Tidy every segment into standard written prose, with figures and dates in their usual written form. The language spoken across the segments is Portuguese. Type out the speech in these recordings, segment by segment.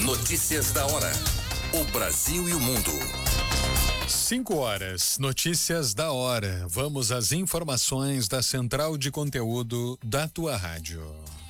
Notícias da hora. O Brasil e o mundo. 5 horas, notícias da hora. Vamos às informações da Central de Conteúdo da tua rádio.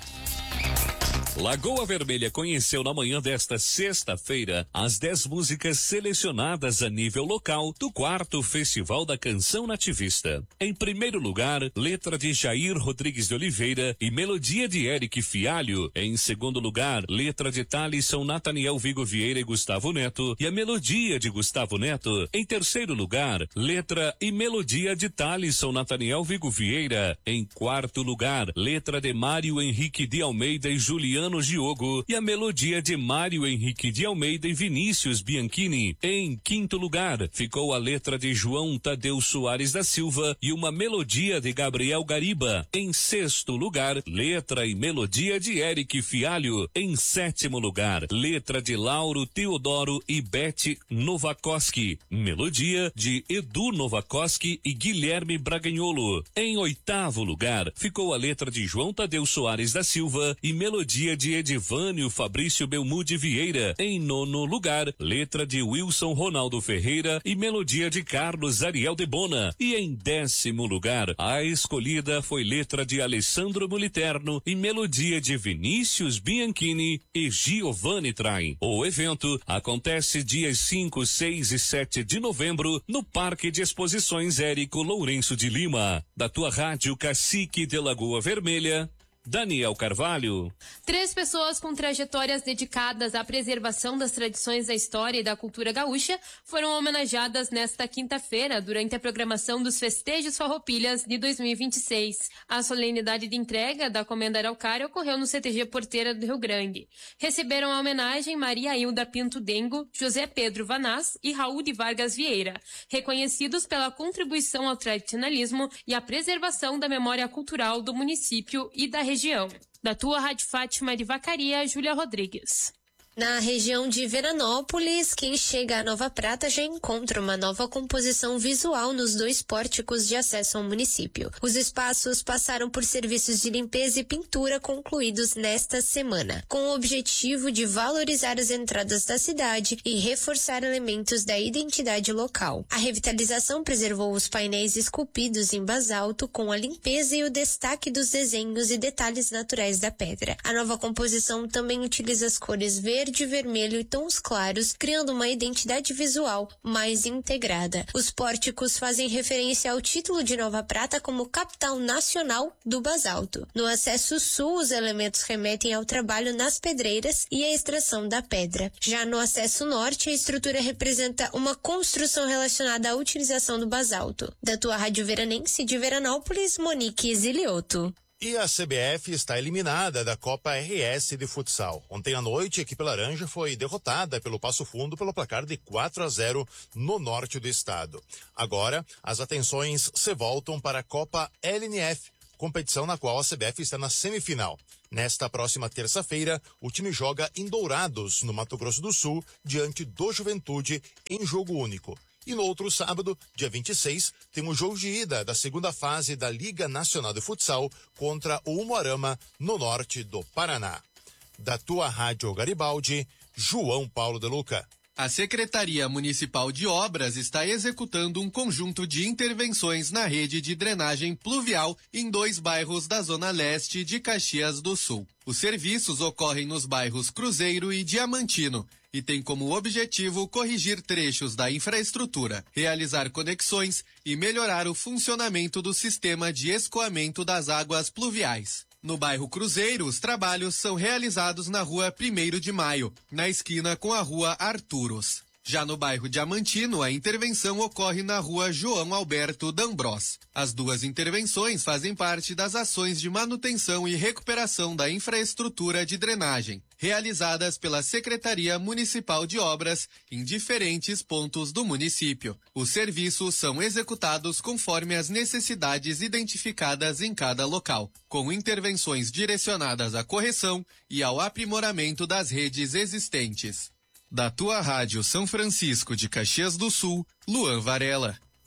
Lagoa Vermelha conheceu na manhã desta sexta-feira as 10 músicas selecionadas a nível local do 4º Festival da Canção Nativista. Em primeiro lugar, letra de Jair Rodrigues de Oliveira e melodia de Eric Fialho. Em segundo lugar, letra de Thalisson, Nathaniel Vigo Vieira e Gustavo Neto e a melodia de Gustavo Neto. Em terceiro lugar, letra e melodia de Thalisson, Nathaniel Vigo Vieira. Em quarto lugar, letra de Mário Henrique de Almeida e Juliano Giogo e a melodia de Mário Henrique de Almeida e Vinícius Bianchini. Em quinto lugar, ficou a letra de João Tadeu Soares da Silva e uma melodia de Gabriel Gariba. Em sexto lugar, letra e melodia de Eric Fialho. Em sétimo lugar, letra de Lauro Teodoro e Beth Novakoski. Melodia de Edu Novakoski e Guilherme Braganholo. Em oitavo lugar, ficou a letra de João Tadeu Soares da Silva e melodia de Edivânio Fabrício Belmude Vieira. Em nono lugar, letra de Wilson Ronaldo Ferreira e melodia de Carlos Ariel de Bona. E em décimo lugar, a escolhida foi letra de Alessandro Moliterno e melodia de Vinícius Bianchini e Giovanni Train. O evento acontece dias 5, 6 e 7 de novembro no Parque de Exposições Érico Lourenço de Lima. Da tua rádio Cacique de Lagoa Vermelha, Daniel Carvalho. 3 pessoas com trajetórias dedicadas à preservação das tradições da história e da cultura gaúcha foram homenageadas nesta quinta-feira durante a programação dos Festejos Farroupilhas de 2026. A solenidade de entrega da Comenda Araucária ocorreu no CTG Porteira do Rio Grande. Receberam a homenagem Maria Hilda Pinto Dengo, José Pedro Vanaz e Raul de Vargas Vieira, reconhecidos pela contribuição ao tradicionalismo e à preservação da memória cultural do município e da região. Da tua Rádio Fátima de Vacaria, Júlia Rodrigues. Na região de Veranópolis, quem chega a Nova Prata já encontra uma nova composição visual nos 2 pórticos de acesso ao município. Os espaços passaram por serviços de limpeza e pintura concluídos nesta semana, com o objetivo de valorizar as entradas da cidade e reforçar elementos da identidade local. A revitalização preservou os painéis esculpidos em basalto com a limpeza e o destaque dos desenhos e detalhes naturais da pedra. A nova composição também utiliza as cores verde, vermelho e tons claros, criando uma identidade visual mais integrada. Os pórticos fazem referência ao título de Nova Prata como capital nacional do basalto. No acesso sul, os elementos remetem ao trabalho nas pedreiras e à extração da pedra. Já no acesso norte, a estrutura representa uma construção relacionada à utilização do basalto. Da tua Rádio Veranense de Veranópolis, Monique Zilioto. E a CBF está eliminada da Copa RS de futsal. Ontem à noite, a equipe laranja foi derrotada pelo Passo Fundo pelo placar de 4-0 no norte do estado. Agora, as atenções se voltam para a Copa LNF, competição na qual a CBF está na semifinal. Nesta próxima terça-feira, o time joga em Dourados, no Mato Grosso do Sul, diante do Juventude, em jogo único. E no outro sábado, dia 26, tem o jogo de ida da segunda fase da Liga Nacional de Futsal contra o Umuarama, no norte do Paraná. Da tua Rádio Garibaldi, João Paulo de Luca. A Secretaria Municipal de Obras está executando um conjunto de intervenções na rede de drenagem pluvial em 2 bairros da Zona Leste de Caxias do Sul. Os serviços ocorrem nos bairros Cruzeiro e Diamantino e têm como objetivo corrigir trechos da infraestrutura, realizar conexões e melhorar o funcionamento do sistema de escoamento das águas pluviais. No bairro Cruzeiro, os trabalhos são realizados na rua 1º de Maio, na esquina com a rua Arturos. Já no bairro Diamantino, a intervenção ocorre na rua João Alberto D'Ambrós. As 2 intervenções fazem parte das ações de manutenção e recuperação da infraestrutura de drenagem, realizadas pela Secretaria Municipal de Obras em diferentes pontos do município. Os serviços são executados conforme as necessidades identificadas em cada local, com intervenções direcionadas à correção e ao aprimoramento das redes existentes. Da tua Rádio São Francisco de Caxias do Sul, Luan Varela.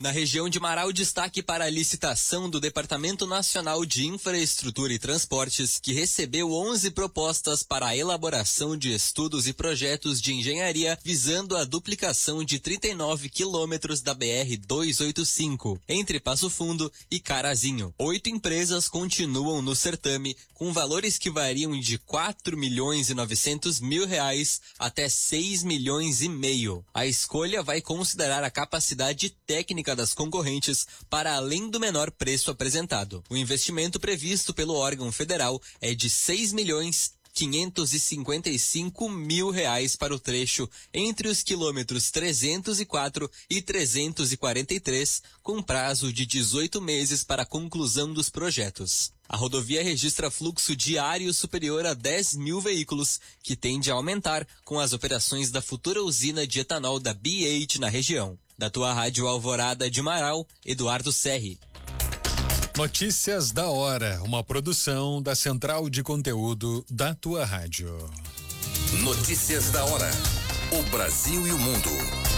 Na região de Marau, destaque para a licitação do Departamento Nacional de Infraestrutura e Transportes, que recebeu 11 propostas para a elaboração de estudos e projetos de engenharia visando a duplicação de 39 quilômetros da BR-285, entre Passo Fundo e Carazinho. 8 empresas continuam no certame, com valores que variam de R$4.900.000 até R$6,5 milhões. A escolha vai considerar a capacidade técnica das concorrentes para além do menor preço apresentado. O investimento previsto pelo órgão federal é de R$6.555.000 para o trecho entre os quilômetros 304 e 343, com prazo de 18 meses para a conclusão dos projetos. A rodovia registra fluxo diário superior a 10.000 veículos, que tende a aumentar com as operações da futura usina de etanol da BH na região. Da tua Rádio Alvorada de Marau, Eduardo Serri. Notícias da hora, uma produção da Central de Conteúdo da tua rádio. Notícias da hora. O Brasil e o mundo.